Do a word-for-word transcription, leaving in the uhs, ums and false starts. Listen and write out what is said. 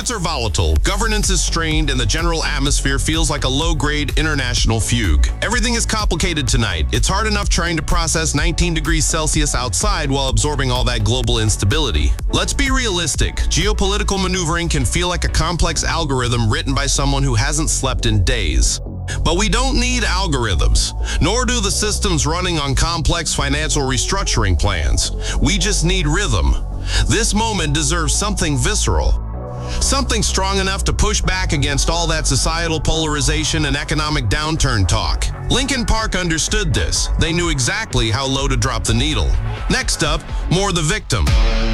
Markets are volatile, governance is strained, and the general atmosphere feels like a low-grade international fugue. Everything is complicated tonight. It's hard enough trying to process nineteen degrees Celsius outside while absorbing all that global instability. Let's be realistic. Geopolitical maneuvering can feel like a complex algorithm written by someone who hasn't slept in days. But we don't need algorithms, nor do the systems running on complex financial restructuring plans. We just need rhythm. This moment deserves something visceral. Something strong enough to push back against all that societal polarization and economic downturn talk. Linkin Park understood this. They knew exactly how low to drop the needle. Next up, More the Victim.